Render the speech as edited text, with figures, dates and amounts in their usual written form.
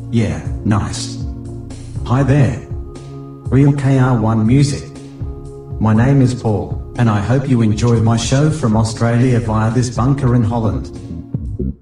Yeah, nice. Hi there. Real KR1 Music. My name is Paul, and I hope you enjoy my show from Australia via this bunker in Holland.